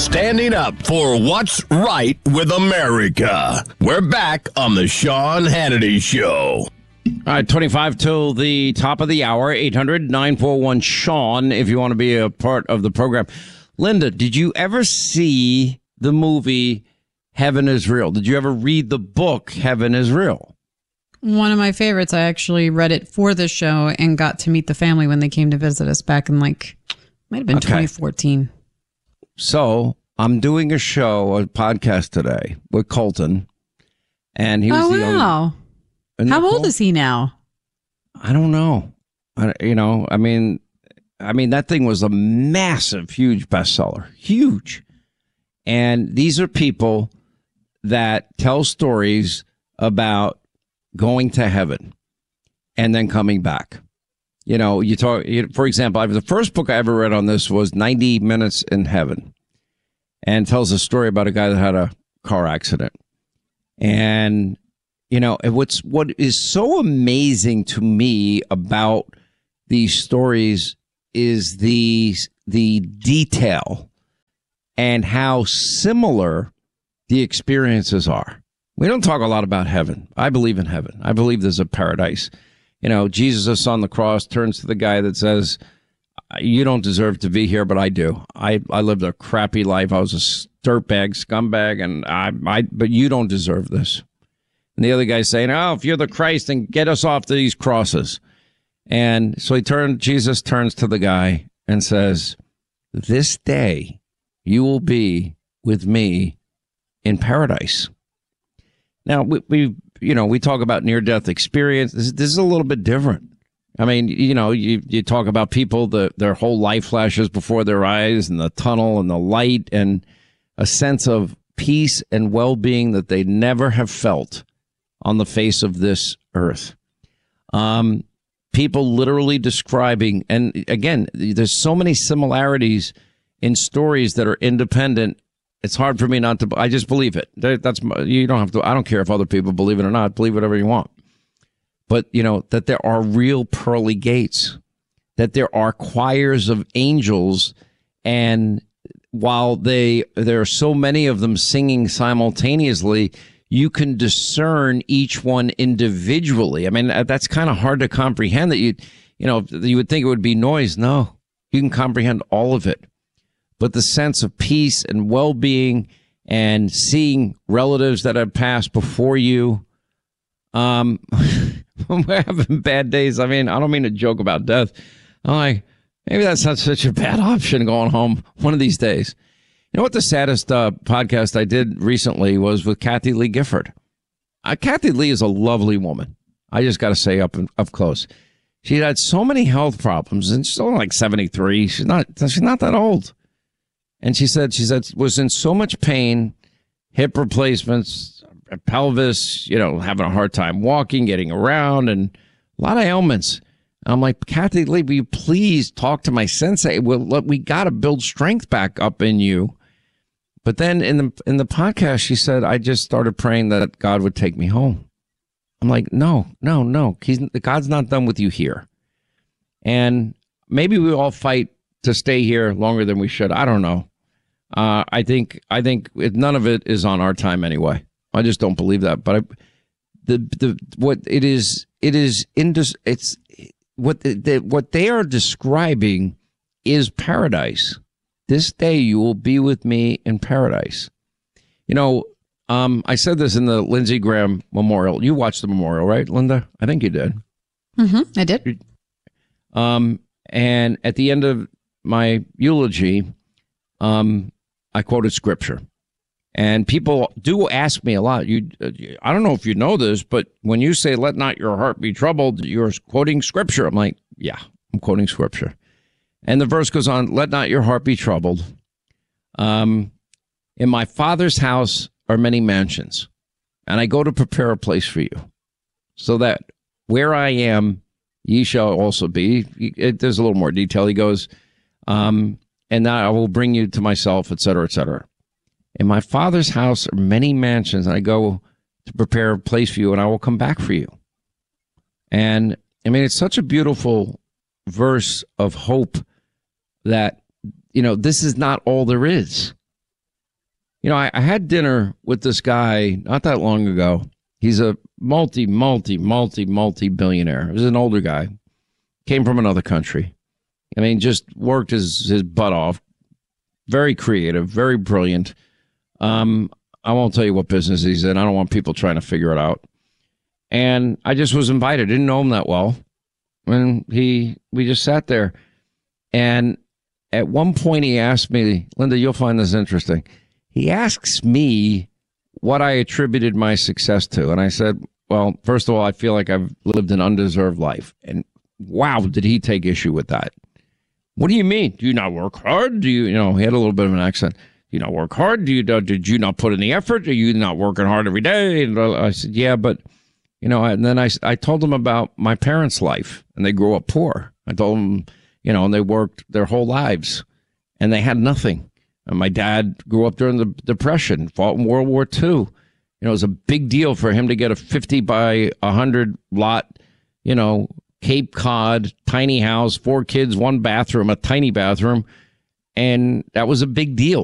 standing up for what's right with America. We're back on the Sean Hannity Show. All right, 25 till the top of the hour, 800-941-SEAN if you want to be a part of the program. Linda, did you ever see the movie Heaven is Real? Did you ever read the book Heaven is Real? One of my favorites. I actually read it for the show and got to meet the family when they came to visit us back in might have been 2014. So I'm doing a podcast today with Colton. And he was wow. How old is he now? I don't know. I mean, that thing was a massive, huge bestseller. Huge. And these are people that tell stories about going to heaven and then coming back. For example, the first book I ever read on this was 90 Minutes in Heaven, and tells a story about a guy that had a car accident. And what is so amazing to me about these stories is the detail and how similar the experiences are. We don't talk a lot about heaven. I believe in heaven. I believe there's a paradise. Jesus on the cross turns to the guy that says, you don't deserve to be here, but I do. I lived a crappy life. I was a dirtbag, scumbag, but you don't deserve this. And the other guy's saying, oh, if you're the Christ, then get us off these crosses. And so Jesus turns to the guy and says, this day you will be with me in paradise. Now, we talk about near-death experience. This is a little bit different. I mean, you talk about people, their whole life flashes before their eyes, and the tunnel and the light, and a sense of peace and well-being that they never have felt on the face of this earth. People literally describing, and again, there's so many similarities in stories that are independent. It's hard for me not to. I just believe it. You don't have to. I don't care if other people believe it or not. Believe whatever you want. But that there are real pearly gates, that there are choirs of angels, and while there are so many of them singing simultaneously, you can discern each one individually. I mean, that's kind of hard to comprehend. That you would think it would be noise. No, you can comprehend all of it. But the sense of peace and well-being and seeing relatives that have passed before you, we're having bad days. I mean, I don't mean to joke about death. I'm like, maybe that's not such a bad option going home one of these days. You know what the saddest podcast I did recently was with Kathy Lee Gifford. Kathy Lee is a lovely woman. I just got to say up close. She had so many health problems, and she's only like 73. She's not that old. And she said was in so much pain, hip replacements, pelvis, having a hard time walking, getting around, and a lot of ailments. I'm like, Kathy Lee, will you please talk to my sensei? We got to build strength back up in you. But then in the podcast, she said, I just started praying that God would take me home. I'm like, no. God's not done with you here. And maybe we all fight to stay here longer than we should. I don't know. I think none of it is on our time anyway. I just don't believe that. But what they are describing is paradise. This day you will be with me in paradise. I said this in the Lindsey Graham memorial. You watched the memorial, right, Linda? I think you did. Mm-hmm, I did. And at the end of my eulogy, I quoted scripture. And people do ask me a lot. I don't know if you know this, but when you say, let not your heart be troubled, you're quoting scripture. I'm like, yeah, I'm quoting scripture. And the verse goes on, let not your heart be troubled. In my Father's house are many mansions, and I go to prepare a place for you, so that where I am, ye shall also be. There's a little more detail. He goes, and that I will bring you to myself, et cetera, et cetera. In my Father's house are many mansions, and I go to prepare a place for you, and I will come back for you. And I mean, it's such a beautiful verse of hope that, this is not all there is. You know, I had dinner with this guy not that long ago. He's a multi-billionaire. He was an older guy. Came from another country. I mean, just worked his butt off. Very creative, very brilliant. I won't tell you what business he's in. I don't want people trying to figure it out. And I just was invited. Didn't know him that well. And we just sat there. And at one point he asked me, Linda, you'll find this interesting. He asks me what I attributed my success to. And I said, well, first of all, I feel like I've lived an undeserved life. And wow, did he take issue with that? What do you mean? Do you not work hard? Do you, he had a little bit of an accent. Do you not work hard? Did you not put in the effort? Are you not working hard every day? And I said, yeah, but, and then I told him about my parents' life, and they grew up poor. I told them, and they worked their whole lives, and they had nothing. And my dad grew up during the Depression, fought in World War II. It was a big deal for him to get a 50 by 100 lot, Cape Cod, tiny house, 4 kids, 1 bathroom, a tiny bathroom. And that was a big deal.